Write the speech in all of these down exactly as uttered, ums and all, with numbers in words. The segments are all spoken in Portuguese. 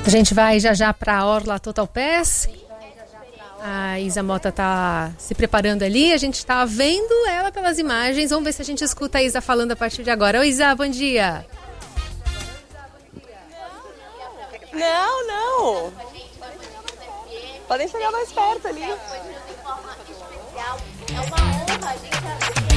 A gente vai já já para a Orla Total Pass. A Isa Mota está se preparando ali. A gente está vendo ela pelas imagens. Vamos ver se a gente escuta a Isa falando a partir de agora. Oi, Isa, bom dia. Não, não. Podem chegar mais perto ali. É uma honra a gente...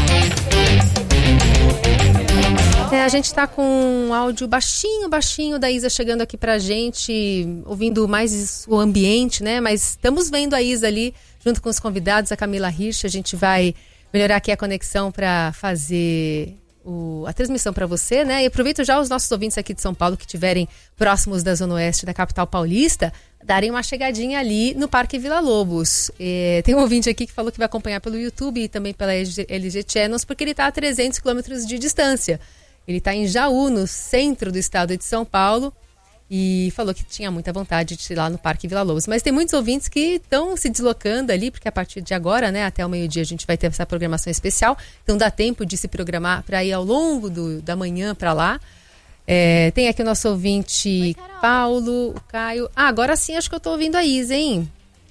É, a gente está com um áudio baixinho, baixinho da Isa chegando aqui pra gente, ouvindo mais o ambiente, né? Mas estamos vendo a Isa ali, junto com os convidados, a Camila Hirsch. A gente vai melhorar aqui a conexão para fazer o, a transmissão para você, né? E aproveito já os nossos ouvintes aqui de São Paulo que estiverem próximos da Zona Oeste da capital paulista, darem uma chegadinha ali no Parque Vila Lobos. É, tem um ouvinte aqui que falou que vai acompanhar pelo YouTube e também pela L G Channels, porque ele está a trezentos quilômetros de distância. Ele está em Jaú, no centro do estado de São Paulo, e falou que tinha muita vontade de ir lá no Parque Vila Lobos. Mas tem muitos ouvintes que estão se deslocando ali, porque a partir de agora, né, até o meio-dia, a gente vai ter essa programação especial. Então dá tempo de se programar para ir ao longo do, da manhã para lá. É, tem aqui o nosso ouvinte, Oi, Paulo, o Caio. Ah, agora sim, acho que eu estou ouvindo a Isa, hein?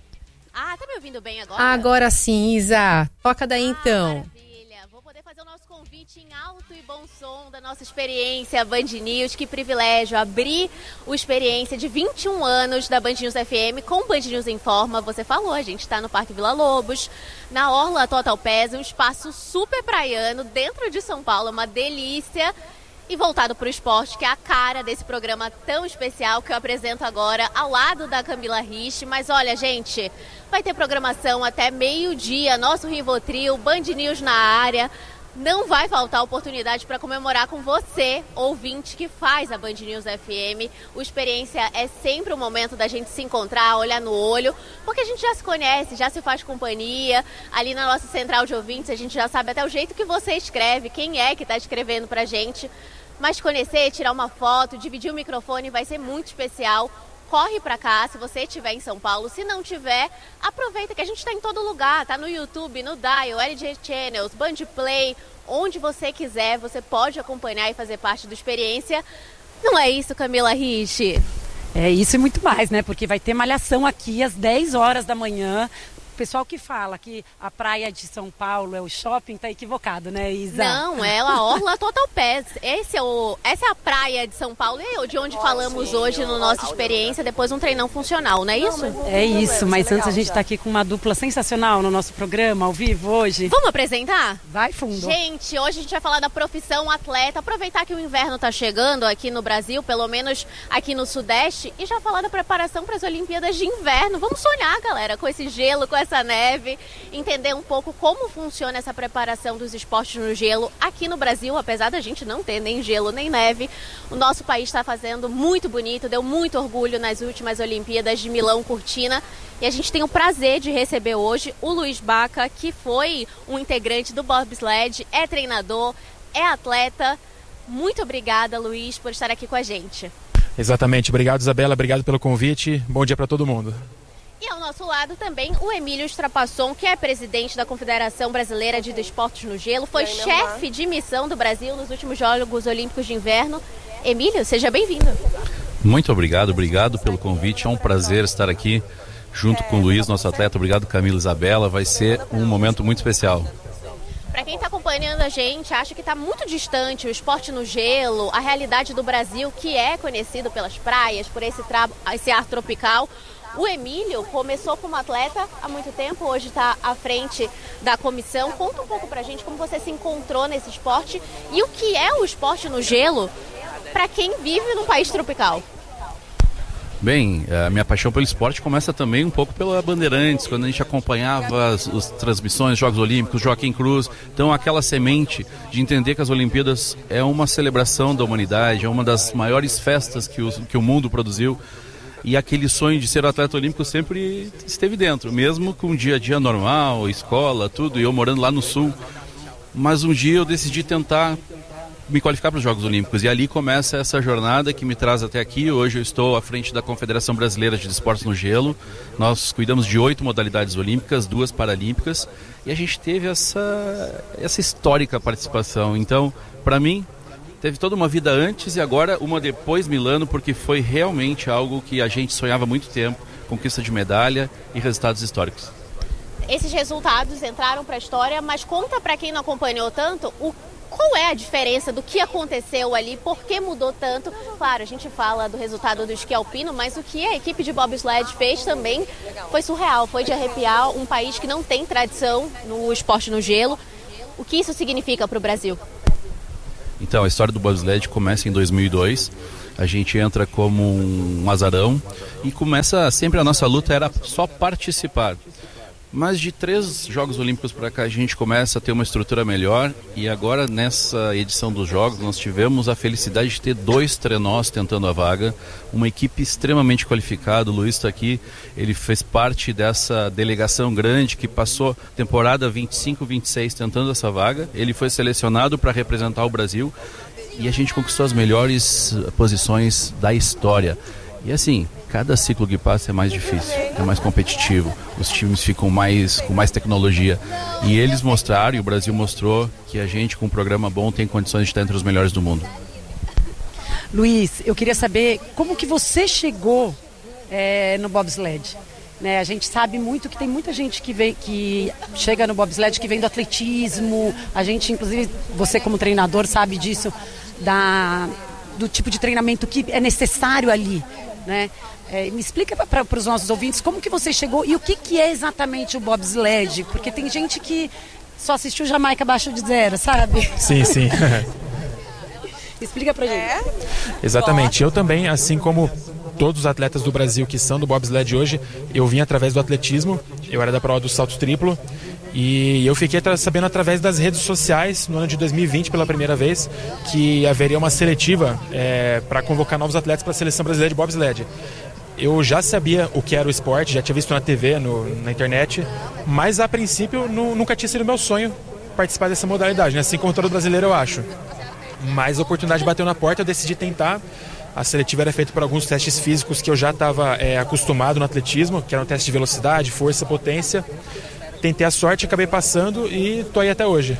Ah, tá me ouvindo bem agora? Agora sim, Isa. Toca daí, ah, então. Maravilha. Vou poder fazer o nosso convite em alto e bom som da nossa experiência Band News. Que privilégio abrir a experiência de vinte e um anos da Band News F M com Band News Informa. Você falou, a gente está no Parque Vila Lobos, na Orla Total Pass, um espaço super praiano dentro de São Paulo, uma delícia. E voltado para o esporte, que é a cara desse programa tão especial que eu apresento agora ao lado da Camila Hirsch. Mas olha, gente, vai ter programação até meio-dia, nosso Rivotril, Band News na área. Não vai faltar oportunidade para comemorar com você, ouvinte que faz a Band News F M. O Experiência é sempre o momento da gente se encontrar, olhar no olho, porque a gente já se conhece, já se faz companhia. Ali na nossa central de ouvintes, a gente já sabe até o jeito que você escreve, quem é que está escrevendo para a gente. Mas conhecer, tirar uma foto, dividir o microfone vai ser muito especial. Corre pra cá, se você estiver em São Paulo. Se não tiver, aproveita que a gente está em todo lugar. Tá no YouTube, no Dial, L G Channels, Band Play, onde você quiser, você pode acompanhar e fazer parte do Experiência. Não é isso, Camila Hirsch? É isso e muito mais, né? Porque vai ter malhação aqui às dez horas da manhã. O pessoal que fala que a praia de São Paulo é o shopping tá equivocado, né, Isa? Não, é a Orla Total Pass. Esse é o, essa é a praia de São Paulo, e de onde falamos hoje no nossa experiência, depois um treinão funcional, não é isso? É isso, mas antes a gente tá aqui com uma dupla sensacional no nosso programa, ao vivo hoje. Vamos apresentar? Vai fundo. Gente, hoje a gente vai falar da profissão atleta, aproveitar que o inverno tá chegando aqui no Brasil, pelo menos aqui no Sudeste, e já falar da preparação para as Olimpíadas de Inverno. Vamos sonhar, galera, com esse gelo, com essa essa neve, entender um pouco como funciona essa preparação dos esportes no gelo aqui no Brasil, apesar da gente não ter nem gelo nem neve. O nosso país está fazendo muito bonito, deu muito orgulho nas últimas Olimpíadas de Milão Cortina, e a gente tem o prazer de receber hoje o Luiz Baca, que foi um integrante do bobsled, é treinador, é atleta. Muito obrigada, Luiz, por estar aqui com a gente. Exatamente, obrigado, Isabela, obrigado pelo convite, bom dia para todo mundo. E ao nosso lado também o Emílio Strapasson, que é presidente da Confederação Brasileira de Desportos no Gelo, foi chefe de missão do Brasil nos últimos Jogos Olímpicos de Inverno. Emílio, seja bem-vindo. Muito obrigado, obrigado pelo convite, é um prazer estar aqui junto com o Luiz, nosso atleta. Obrigado, Camila, Isabela, vai ser um momento muito especial. Para quem está acompanhando a gente, acha que está muito distante o esporte no gelo, a realidade do Brasil, que é conhecido pelas praias, por esse, tra... esse ar tropical. O Emílio começou como atleta há muito tempo, hoje está à frente da comissão. Conta um pouco pra gente como você se encontrou nesse esporte e o que é o esporte no gelo para quem vive num país tropical. Bem, a minha paixão pelo esporte começa também um pouco pela Bandeirantes, quando a gente acompanhava as, as transmissões, Jogos Olímpicos, Joaquim Cruz. Então aquela semente de entender que as Olimpíadas é uma celebração da humanidade, é uma das maiores festas que o, que o mundo produziu. E aquele sonho de ser atleta olímpico sempre esteve dentro, mesmo com o dia a dia normal, escola, tudo, e eu morando lá no sul. Mas um dia eu decidi tentar me qualificar para os Jogos Olímpicos, e ali começa essa jornada que me traz até aqui. Hoje eu estou à frente da Confederação Brasileira de Desportos no Gelo. Nós cuidamos de oito modalidades olímpicas, duas paralímpicas, e a gente teve essa, essa histórica participação. Então, para mim, teve toda uma vida antes e agora uma depois Milano, porque foi realmente algo que a gente sonhava há muito tempo, conquista de medalha e resultados históricos. Esses resultados entraram para a história, mas conta para quem não acompanhou tanto o qual é a diferença do que aconteceu ali, por que mudou tanto? Claro, a gente fala do resultado do esqui alpino, mas o que a equipe de bobsled fez também foi surreal, foi de arrepiar um país que não tem tradição no esporte no gelo. O que isso significa para o Brasil? Então, a história do bobsled começa em dois mil e dois, a gente entra como um azarão e começa, sempre a nossa luta era só participar. Mas de três Jogos Olímpicos para cá a gente começa a ter uma estrutura melhor e agora nessa edição dos Jogos nós tivemos a felicidade de ter dois trenós tentando a vaga, uma equipe extremamente qualificada. O Luiz está aqui, ele fez parte dessa delegação grande que passou temporada vinte e cinco, vinte e seis tentando essa vaga, ele foi selecionado para representar o Brasil e a gente conquistou as melhores posições da história. E assim, cada ciclo que passa é mais difícil, é mais competitivo, os times ficam mais, com mais tecnologia. E eles mostraram, e o Brasil mostrou, que a gente com um programa bom tem condições de estar entre os melhores do mundo. Luiz, eu queria saber como que você chegou é, no bobsled. Né, a gente sabe muito que tem muita gente que, vem, que chega no bobsled que vem do atletismo, a gente, inclusive, você como treinador sabe disso, da, do tipo de treinamento que é necessário ali. Né? É, me explica para os nossos ouvintes como que você chegou e o que, que é exatamente o bobsled, porque tem gente que só assistiu Jamaica abaixo de zero, sabe? Sim, sim. Explica pra gente. É? Exatamente, eu também, assim como todos os atletas do Brasil que são do bobsled hoje, eu vim através do atletismo, eu era da prova do salto triplo. E eu fiquei sabendo através das redes sociais, no ano de dois mil e vinte, pela primeira vez, que haveria uma seletiva é, para convocar novos atletas para a Seleção Brasileira de Bobsled. Eu já sabia o que era o esporte, já tinha visto na T V, no, na internet, mas a princípio nu, nunca tinha sido meu sonho participar dessa modalidade, né? Assim como todo brasileiro eu acho. Mas a oportunidade bateu na porta, eu decidi tentar. A seletiva era feita por alguns testes físicos que eu já estava é, acostumado no atletismo, que eram testes de velocidade, força, potência. Tentei a sorte, acabei passando e tô aí até hoje.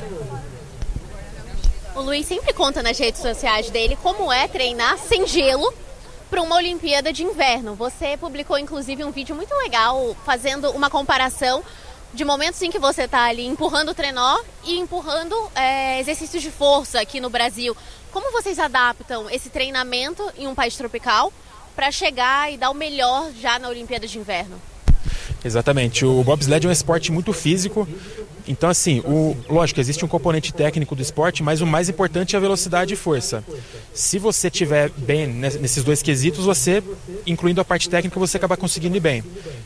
O Luiz sempre conta nas redes sociais dele como é treinar sem gelo para uma Olimpíada de Inverno. Você publicou inclusive um vídeo muito legal fazendo uma comparação de momentos em que você está ali empurrando o trenó e empurrando é, exercícios de força aqui no Brasil. Como vocês adaptam esse treinamento em um país tropical para chegar e dar o melhor já na Olimpíada de Inverno? Exatamente, o bobsled é um esporte muito físico, então assim, o, lógico, existe um componente técnico do esporte, mas o mais importante é a velocidade e força. Se você estiver bem nesses dois quesitos, você, incluindo a parte técnica, você acaba conseguindo ir bem.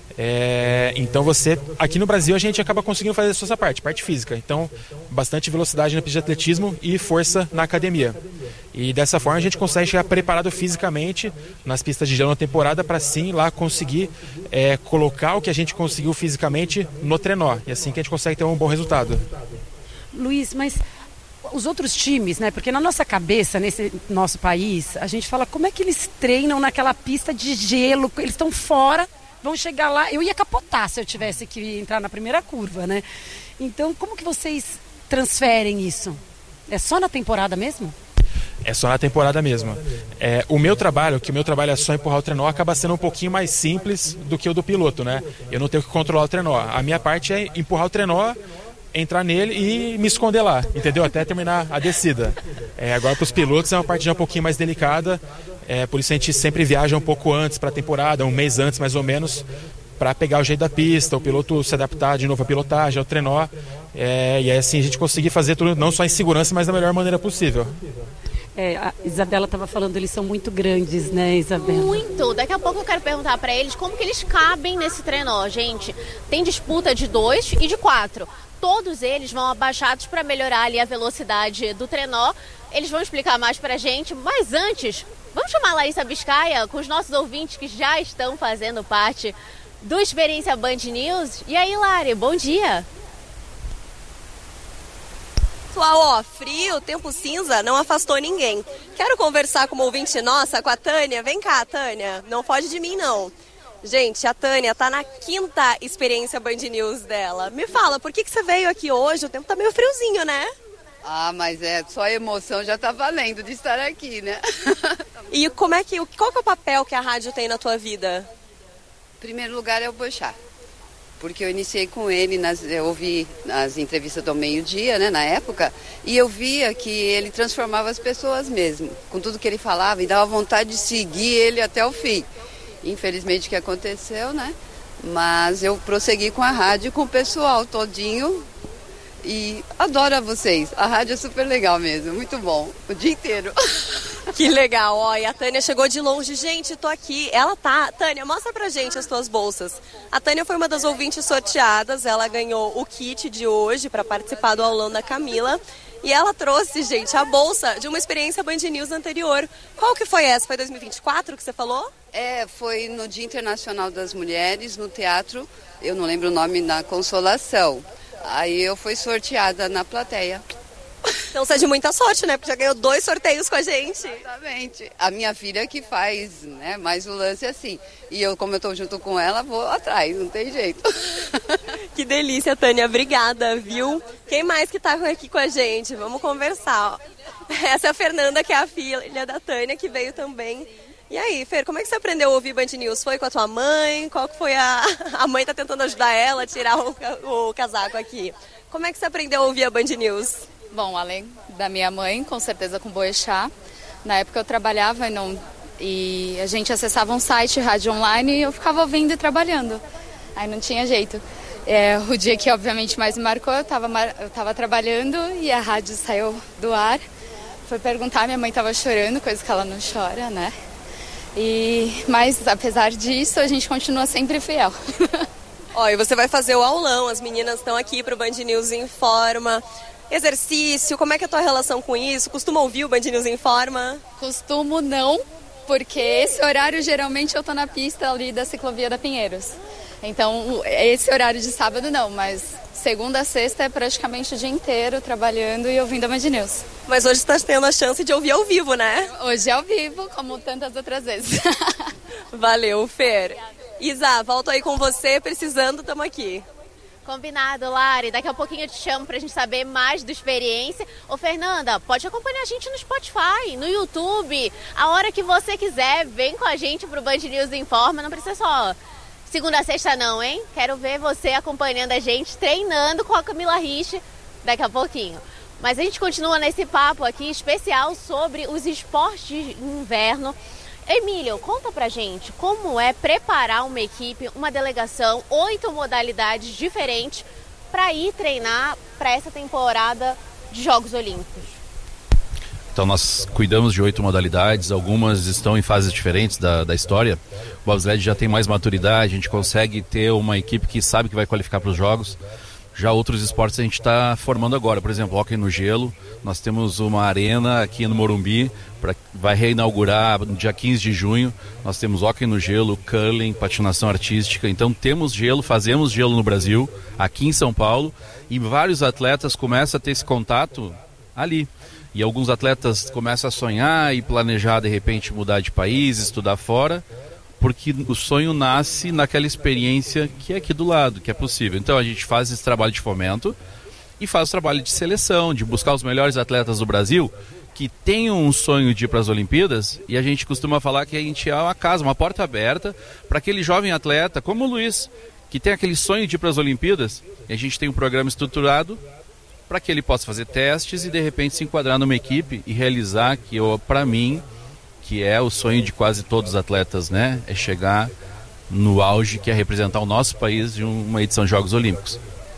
É, então você, aqui no Brasil a gente acaba conseguindo fazer essa parte, parte física, então bastante velocidade na pista de atletismo e força na academia. E dessa forma a gente consegue chegar preparado fisicamente nas pistas de gelo na temporada para sim lá conseguir é, colocar o que a gente conseguiu fisicamente no trenó. E assim que a gente consegue ter um bom resultado. Luiz, mas os outros times, né? Porque na nossa cabeça, nesse nosso país, a gente fala como é que eles treinam naquela pista de gelo, eles estão fora, vão chegar lá. Eu ia capotar se eu tivesse que entrar na primeira curva, né? Então, como que vocês transferem isso? É só na temporada mesmo? É só na temporada mesmo. É, o meu trabalho, que o meu trabalho é só empurrar o trenó, acaba sendo um pouquinho mais simples do que o do piloto, né? Eu não tenho que controlar o trenó. A minha parte é empurrar o trenó, entrar nele e me esconder lá, entendeu? Até terminar a descida. É, agora para os pilotos é uma parte já um pouquinho mais delicada, é, por isso a gente sempre viaja um pouco antes para a temporada, um mês antes mais ou menos, para pegar o jeito da pista, o piloto se adaptar de novo à pilotagem, ao trenó, é, e aí assim a gente conseguir fazer tudo não só em segurança, mas da melhor maneira possível. É, a Isabela estava falando, eles são muito grandes, né, Isabela? Muito. Daqui a pouco eu quero perguntar para eles como que eles cabem nesse trenó, gente. Tem disputa de dois e de quatro. Todos eles vão abaixados para melhorar ali a velocidade do trenó. Eles vão explicar mais para a gente, mas antes, vamos chamar a Larissa Biscaia com os nossos ouvintes que já estão fazendo parte do Experiência Band News. E aí, Lari, bom dia. Pessoal, ó, frio, tempo cinza, não afastou ninguém. Quero conversar com uma ouvinte nossa, com a Tânia. Vem cá, Tânia, não foge de mim, não. Gente, a Tânia tá na quinta Experiência Band News dela. Me fala, por que que você veio aqui hoje? O tempo tá meio friozinho, né? Ah, mas é, só a emoção já tá valendo de estar aqui, né? E como é que, qual que é o papel que a rádio tem na tua vida? Em primeiro lugar é o Boechat, porque eu iniciei com ele, nas, eu ouvi as entrevistas do meio-dia, né, na época, e eu via que ele transformava as pessoas mesmo, com tudo que ele falava, e dava vontade de seguir ele até o fim. Infelizmente o que aconteceu, né? Mas eu prossegui com a rádio, com o pessoal todinho, e adoro vocês. A rádio é super legal mesmo, muito bom, o dia inteiro. Que legal, ó, e a Tânia chegou de longe. Gente, tô aqui, ela tá... Tânia, mostra pra gente as tuas bolsas. A Tânia foi uma das ouvintes sorteadas, ela ganhou o kit de hoje para participar do aulão da Camila. E ela trouxe, gente, a bolsa de uma experiência Band News anterior. Qual que foi essa? Foi dois mil e vinte e quatro que você falou? É, foi no Dia Internacional das Mulheres, no teatro, eu não lembro o nome, na Consolação. Aí eu fui sorteada na plateia. Então você é de muita sorte, né? Porque já ganhou dois sorteios com a gente. Exatamente. A minha filha que faz, né? Mais o lance assim. E eu, como eu tô junto com ela, vou atrás, não tem jeito. Que delícia, Tânia. Obrigada, viu? Quem mais que tá aqui com a gente? Vamos conversar. Essa é a Fernanda, que é a filha da Tânia, que veio também. E aí, Fer, como é que você aprendeu a ouvir Band News? Foi com a tua mãe? Qual que foi a... A mãe tá tentando ajudar ela a tirar o, o casaco aqui. Como é que você aprendeu a ouvir a Band News? Bom, além da minha mãe, com certeza com Boechat. Na época eu trabalhava e, não, e a gente acessava um site, rádio online, e eu ficava ouvindo e trabalhando. Aí não tinha jeito. É, o dia que obviamente mais me marcou, eu estava eu tava trabalhando e a rádio saiu do ar. Foi perguntar, minha mãe estava chorando, coisa que ela não chora, né? E, mas apesar disso, a gente continua sempre fiel. Ó, e você vai fazer o aulão, as meninas estão aqui para o Band News Informa. Exercício, como é que é a tua relação com isso? Costuma ouvir o Band News Informa? Costumo não, porque esse horário geralmente eu tô na pista ali da ciclovia da Pinheiros. Então, esse horário de sábado não, mas segunda a sexta é praticamente o dia inteiro trabalhando e ouvindo a Band News. Mas hoje você está tendo a chance de ouvir ao vivo, né? Hoje é ao vivo, como tantas outras vezes. Valeu, Fer. Isa, volto aí com você, precisando, estamos aqui. Combinado, Lari. Daqui a pouquinho eu te chamo pra gente saber mais da experiência. Ô, Fernanda, pode acompanhar a gente no Spotify, no YouTube. A hora que você quiser, vem com a gente pro Band News Informa. Não precisa só segunda a sexta não, hein? Quero ver você acompanhando a gente, treinando com a Camila Rich daqui a pouquinho. Mas a gente continua nesse papo aqui especial sobre os esportes de inverno. Emílio, conta pra gente como é preparar uma equipe, uma delegação, oito modalidades diferentes para ir treinar para essa temporada de Jogos Olímpicos. Então nós cuidamos de oito modalidades, algumas estão em fases diferentes da, da história. O bobsled já tem mais maturidade, a gente consegue ter uma equipe que sabe que vai qualificar para os Jogos. Já outros esportes a gente está formando agora, por exemplo, hóquei no gelo. Nós temos uma arena aqui no Morumbi, pra, vai reinaugurar no dia quinze de junho. Nós temos hóquei no gelo, curling, patinação artística. Então temos gelo, fazemos gelo no Brasil, aqui em São Paulo. E vários atletas começam a ter esse contato ali. E alguns atletas começam a sonhar e planejar, de repente, mudar de país, estudar fora. Porque o sonho nasce naquela experiência que é aqui do lado, que é possível. Então a gente faz esse trabalho de fomento e faz o trabalho de seleção, de buscar os melhores atletas do Brasil que tenham um sonho de ir para as Olimpíadas, e a gente costuma falar que a gente é uma casa, uma porta aberta para aquele jovem atleta, como o Luiz, que tem aquele sonho de ir para as Olimpíadas, e a gente tem um programa estruturado para que ele possa fazer testes e de repente se enquadrar numa equipe e realizar que, para mim, que é o sonho de quase todos os atletas, né? É chegar no auge, que é representar o nosso país em uma edição de Jogos Olímpicos.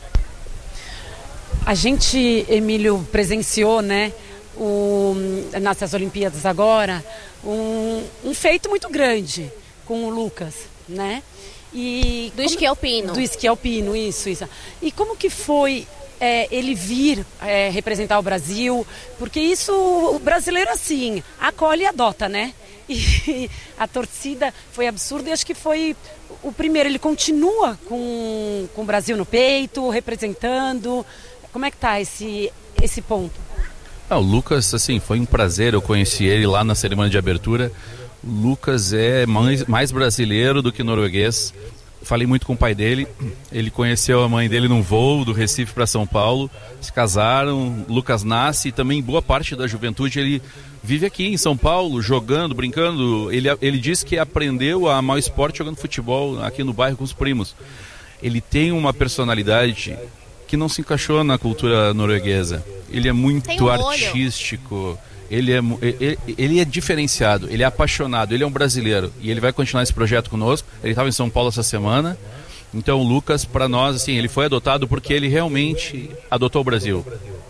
A gente, Emílio, presenciou, né, o, nessas Olimpíadas agora, um, um feito muito grande com o Lucas, né? E do como, esqui alpino. Do esqui alpino, isso, isso. E como que foi é, ele vir é, representar o Brasil? Porque isso, o brasileiro assim, acolhe e adota, né? E a torcida foi absurda e acho que foi o primeiro. Ele continua com, com o Brasil no peito, representando. Como é que tá esse, esse ponto? Ah, o Lucas, assim, foi um prazer, eu conheci ele lá na cerimônia de abertura. O Lucas é mais, mais brasileiro do que norueguês. falei muito com o pai dele, ele conheceu a mãe dele num voo do Recife para São Paulo, se casaram, Lucas nasce e também boa parte da juventude ele vive aqui em São Paulo, jogando, brincando. Ele, ele disse que aprendeu a amar o esporte jogando futebol aqui no bairro com os primos. Ele tem uma personalidade que não se encaixou na cultura norueguesa. Ele é muito um artístico, ele é, ele, ele é diferenciado, ele é apaixonado, ele é um brasileiro e ele vai continuar esse projeto conosco. Ele estava em São Paulo essa semana. Então o Lucas, para nós, assim, ele foi adotado porque ele realmente adotou o Brasil.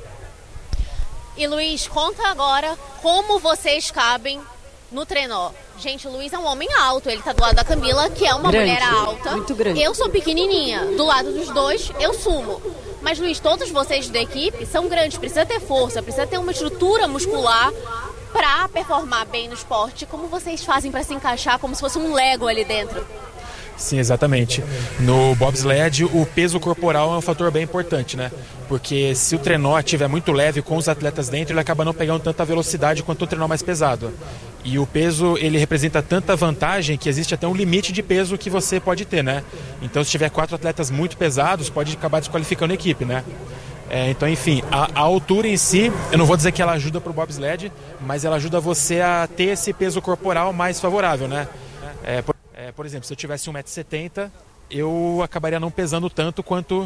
E Luiz, conta agora como vocês cabem no trenó. Gente, o Luiz é um homem alto, ele tá do lado da Camila, que é uma grande, mulher alta. Muito grande. Eu sou pequenininha, do lado dos dois eu sumo. Mas Luiz, todos vocês da equipe são grandes, precisa ter força, precisa ter uma estrutura muscular para performar bem no esporte. Como vocês fazem para se encaixar como se fosse um Lego ali dentro? Sim, exatamente. No bobsled, o peso corporal é um fator bem importante, né? Porque se o trenó estiver muito leve com os atletas dentro, ele acaba não pegando tanta velocidade quanto o trenó mais pesado. E o peso, ele representa tanta vantagem que existe até um limite de peso que você pode ter, né? Então, se tiver quatro atletas muito pesados, pode acabar desqualificando a equipe, né? É, então, enfim, a, a altura em si, eu não vou dizer que ela ajuda para o bobsled, mas ela ajuda você a ter esse peso corporal mais favorável, né? É, por, é, por exemplo, se eu tivesse um metro e setenta, eu acabaria não pesando tanto quanto...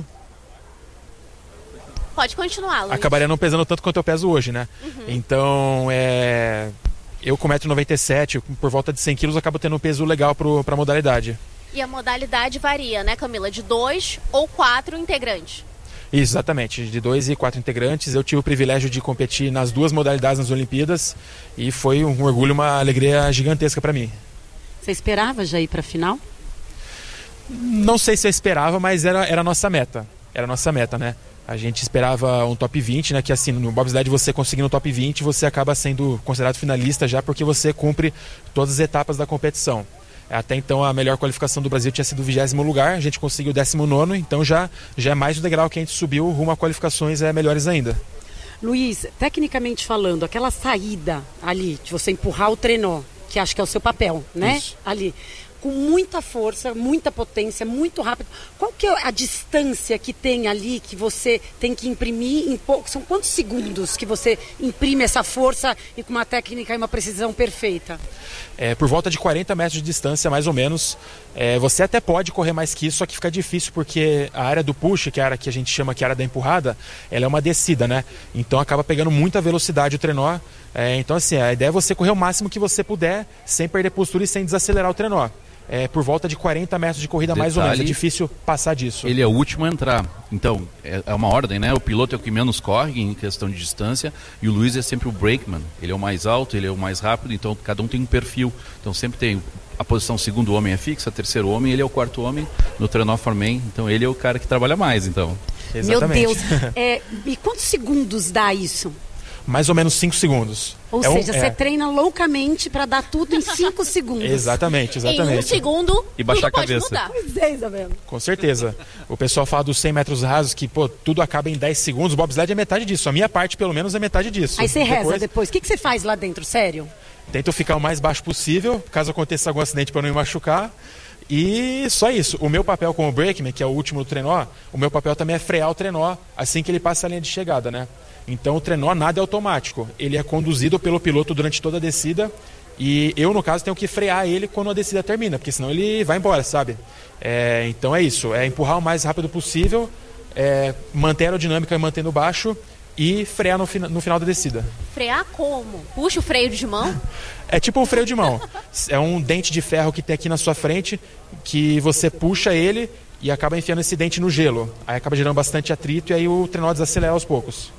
Pode continuar, Luiz. Acabaria não pesando tanto quanto eu peso hoje, né? Uhum. Então, é... eu com um metro e noventa e sete, por volta de cem quilos, acabo tendo um peso legal para a modalidade. E a modalidade varia, né, Camila? De dois ou quatro integrantes. Isso, exatamente. De dois e quatro integrantes. Eu tive o privilégio de competir nas duas modalidades nas Olimpíadas e foi um orgulho, uma alegria gigantesca para mim. Você esperava já ir para a final? Não sei se eu esperava, mas era, era a nossa meta. Era a nossa meta, né? A gente esperava um top vinte, né? Que assim, no bobsled você conseguindo um top vinte, você acaba sendo considerado finalista já porque você cumpre todas as etapas da competição. Até então a melhor qualificação do Brasil tinha sido o vigésimo lugar, a gente conseguiu o décimo nono, então já, já é mais um degrau que a gente subiu rumo a qualificações é, melhores ainda. Luiz, tecnicamente falando, aquela saída ali, de você empurrar o trenó, que acho que é o seu papel, né? Isso. Ali, com muita força, muita potência, muito rápido. Qual que é a distância que tem ali que você tem que imprimir em pouco? São quantos segundos que você imprime essa força e com uma técnica e uma precisão perfeita? É, por volta de quarenta metros de distância, mais ou menos. É, você até pode correr mais que isso, só que fica difícil porque a área do push, que é a área que a gente chama que é a área da empurrada, ela é uma descida, né? Então acaba pegando muita velocidade o trenó. É, então assim, a ideia é você correr o máximo que você puder, sem perder postura e sem desacelerar o trenó. É, por volta de quarenta metros de corrida, detalhe, mais ou menos. É difícil passar disso. Ele é o último a entrar. Então, é, é uma ordem, né? O piloto é o que menos corre em questão de distância e o Luiz é sempre o brakeman. Ele é o mais alto, ele é o mais rápido, então cada um tem um perfil. Então sempre tem a posição segundo homem é fixa, terceiro homem, ele é o quarto homem no trenó foreman. Então ele é o cara que trabalha mais, então. Exatamente. Meu Deus. É, e quantos segundos dá isso? Mais ou menos cinco segundos. Ou é seja, um, você é. treina loucamente para dar tudo em cinco segundos. Exatamente, exatamente. Em um segundo, e baixar tudo a cabeça. Pode mudar. Pois é, Isabela. Com certeza. O pessoal fala dos cem metros rasos, que pô, tudo acaba em dez segundos. O bobsled é metade disso. A minha parte, pelo menos, é metade disso. Aí você depois, reza depois. O que, que você faz lá dentro, sério? Tento ficar o mais baixo possível, caso aconteça algum acidente para não me machucar. E só isso. O meu papel como brakeman, que é o último do trenó, o meu papel também é frear o trenó assim que ele passa a linha de chegada, né? Então o trenó nada é automático, ele é conduzido pelo piloto durante toda a descida e eu, no caso, tenho que frear ele quando a descida termina, porque senão ele vai embora, sabe? É, então é isso, é empurrar o mais rápido possível, é, manter a aerodinâmica mantendo baixo e frear no, no final da descida. Frear como? Puxa o freio de mão? É tipo um freio de mão, é um dente de ferro que tem aqui na sua frente, que você puxa ele e acaba enfiando esse dente no gelo, aí acaba gerando bastante atrito e aí o trenó desacelera aos poucos.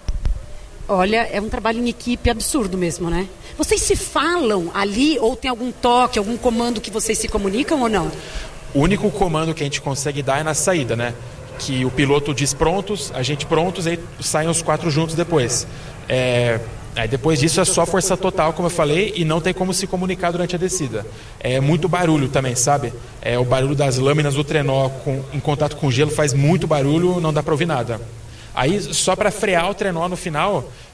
Olha, é um trabalho em equipe absurdo mesmo, né? Vocês se falam ali ou tem algum toque, algum comando que vocês se comunicam ou não? O único comando que a gente consegue dar é na saída, né? Que o piloto diz prontos, a gente prontos, aí saem os quatro juntos depois. É... Aí depois disso é só força total, como eu falei, e não tem como se comunicar durante a descida. É muito barulho também, sabe? É, o barulho das lâminas do trenó com, em contato com o gelo faz muito barulho, não dá para ouvir nada. Aí, só para frear o trenó no final,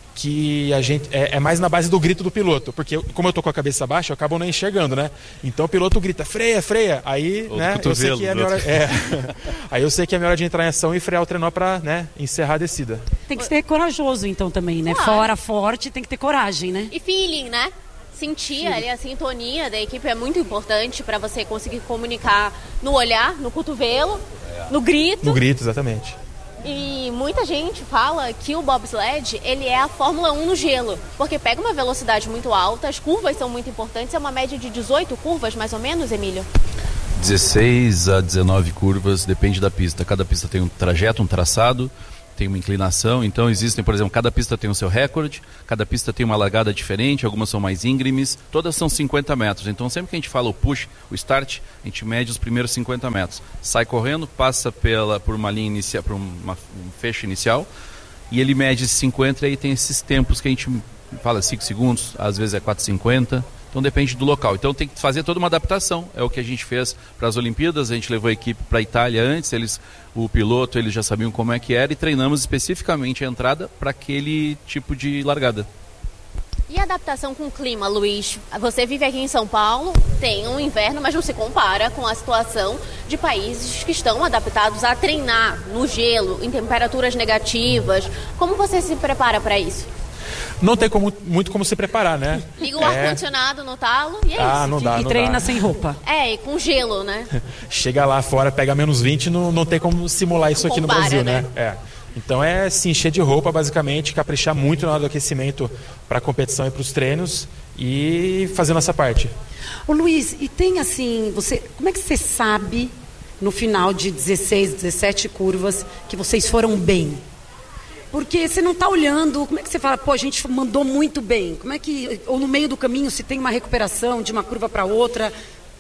que a gente é, é mais na base do grito do piloto, porque eu, como eu tô com a cabeça baixa, eu acabo não enxergando, né? Então o piloto grita, freia, freia, aí, Ou né, eu sei que é a minha hora, é, aí eu sei que é a minha hora de entrar em ação e frear o trenó para, né, encerrar a descida. Tem que ser corajoso então também, né? Claro. Fora forte, tem que ter coragem, né? E feeling, né? Sentir ali a sintonia da equipe é muito importante para você conseguir comunicar no olhar, no cotovelo, no grito. No grito, exatamente. E muita gente fala que o bobsled, ele é a Fórmula um no gelo, porque pega uma velocidade muito alta, as curvas são muito importantes, é uma média de dezoito curvas, mais ou menos, Emílio? dezesseis a dezenove curvas, depende da pista. Cada pista tem um trajeto, um traçado, tem uma inclinação, então existem, por exemplo, cada pista tem o seu recorde, cada pista tem uma largada diferente, algumas são mais íngremes, todas são cinquenta metros, então sempre que a gente fala o push, o start, a gente mede os primeiros cinquenta metros, sai correndo, passa pela, por uma linha inicial, por uma, um fecho inicial, e ele mede cinquenta e aí tem esses tempos que a gente fala cinco segundos, às vezes é quatro e cinquenta, então depende do local. Então tem que fazer toda uma adaptação, é o que a gente fez para as Olimpíadas, a gente levou a equipe para a Itália antes, eles, o piloto, eles já sabiam como é que era e treinamos especificamente a entrada para aquele tipo de largada. E a adaptação com o clima, Luiz? Você vive aqui em São Paulo, tem um inverno, mas não se compara com a situação de países que estão adaptados a treinar no gelo, em temperaturas negativas. Como você se prepara para isso? Não tem como, muito como se preparar, né? Liga o é... ar-condicionado no talo e é ah, isso. Não dá, e não treina dá. sem roupa. É, e com gelo, né? Chega lá fora, pega menos vinte, não, não tem como simular isso não aqui compara, no Brasil, né? né? É. Então é se encher de roupa, basicamente, caprichar muito na hora do aquecimento para a competição e para os treinos e fazer nossa parte. Ô Luiz, e tem assim, você, como é que você sabe no final de dezesseis, dezessete curvas que vocês foram bem? Porque você não está olhando, como é que você fala, pô, a gente mandou muito bem, como é que, ou no meio do caminho se tem uma recuperação de uma curva para outra?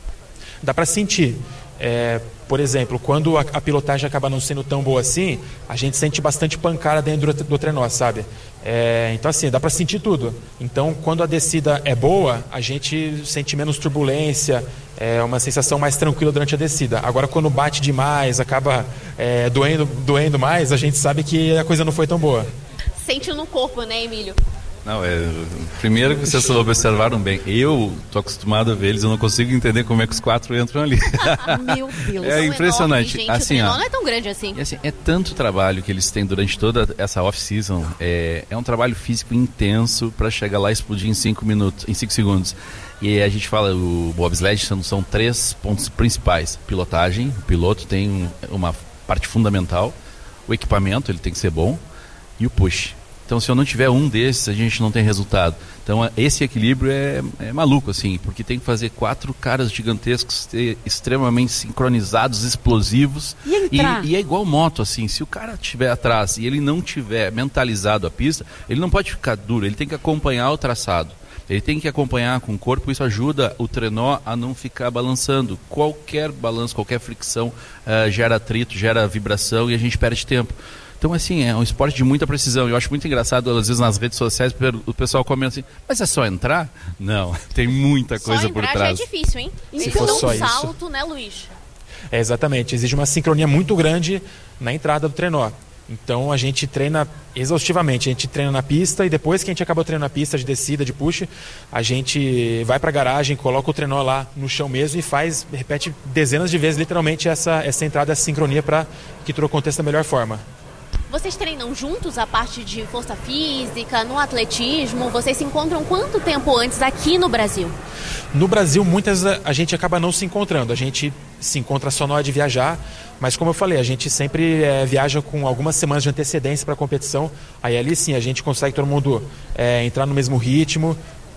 Dá para sentir. É, por exemplo, quando a, a pilotagem acaba não sendo tão boa assim, a gente sente bastante pancada dentro do, do trenó, sabe? É, então assim, dá para sentir tudo. Então quando a descida é boa, a gente sente menos turbulência, é uma sensação mais tranquila durante a descida. Agora quando bate demais, acaba é, doendo, doendo mais, a gente sabe que a coisa não foi tão boa. Sente no corpo, né, Emílio? Não, é, primeiro que vocês observaram bem, eu tô acostumado a ver eles, eu não consigo entender como é que os quatro entram ali. Meu Deus, é impressionante. Enorme, gente, assim, o trenó ó, não é tão grande assim. É, assim, é tanto trabalho que eles têm durante toda essa off-season, é, é um trabalho físico intenso para chegar lá e explodir em cinco minutos, em cinco segundos. E a gente fala, o bobsled são, são três pontos principais: pilotagem, o piloto tem uma parte fundamental, o equipamento, ele tem que ser bom, e o push. Então, se eu não tiver um desses, a gente não tem resultado. Então, esse equilíbrio é, é maluco, assim, porque tem que fazer quatro caras gigantescos, extremamente sincronizados, explosivos. E entrar? E, e é igual moto, assim, se o cara estiver atrás e ele não tiver mentalizado a pista, ele não pode ficar duro, ele tem que acompanhar o traçado. Ele tem que acompanhar com o corpo, isso ajuda o trenó a não ficar balançando. Qualquer balanço, qualquer fricção uh, gera atrito, gera vibração e a gente perde tempo. Então, assim, é um esporte de muita precisão. Eu acho muito engraçado, às vezes, nas redes sociais, o pessoal comenta assim, mas é só entrar? Não, tem muita coisa só por entrar trás. Já é difícil, hein? Se Eles fosse dão só um isso. salto, né, Luiz? É, exatamente, exige uma sincronia muito grande na entrada do trenó. Então a gente treina exaustivamente, a gente treina na pista e depois que a gente acabou treinando na pista de descida, de push, a gente vai para a garagem, coloca o trenó lá no chão mesmo e faz, repete dezenas de vezes literalmente essa, essa entrada, essa sincronia para que tudo aconteça da melhor forma. Vocês treinam juntos a parte de força física, no atletismo? Vocês se encontram quanto tempo antes aqui no Brasil? No Brasil, muitas a gente acaba não se encontrando. A gente se encontra só na hora de viajar, mas como eu falei, a gente sempre é, viaja com algumas semanas de antecedência para a competição. Aí ali sim, a gente consegue todo mundo é, entrar no mesmo ritmo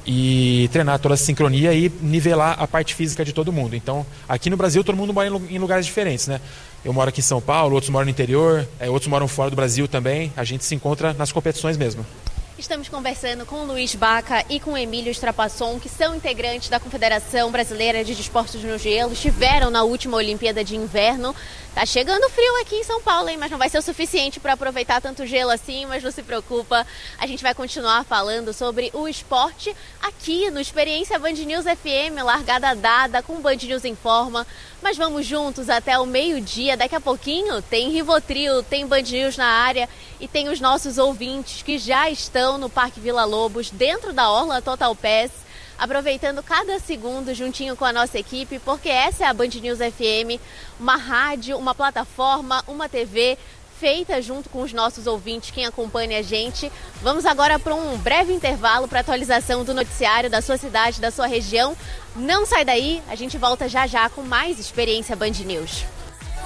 e treinar toda a sincronia e nivelar a parte física de todo mundo. Então, aqui no Brasil, todo mundo mora em lugares diferentes, né? Eu moro aqui em São Paulo, outros moram no interior, é, outros moram fora do Brasil também. A gente se encontra nas competições mesmo. Estamos conversando com o Luiz Baca e com o Emílio Strapasson, que são integrantes da Confederação Brasileira de Desportos no Gelo. Estiveram na última Olimpíada de Inverno. Tá chegando frio aqui em São Paulo, hein? Mas não vai ser o suficiente para aproveitar tanto gelo assim, mas não se preocupa. A gente vai continuar falando sobre o esporte aqui no Experiência Band News F M, largada dada com Band News Informa. Mas vamos juntos até o meio-dia. Daqui a pouquinho tem Rivotril, tem Band News na área e tem os nossos ouvintes que já estão no Parque Vila Lobos, dentro da Orla Total Pass, aproveitando cada segundo juntinho com a nossa equipe, porque essa é a Band News F M, uma rádio, uma plataforma, uma T V feita junto com os nossos ouvintes, quem acompanha a gente. Vamos agora para um breve intervalo para atualização do noticiário da sua cidade, da sua região. Não sai daí, a gente volta já já com mais Experiência Band News.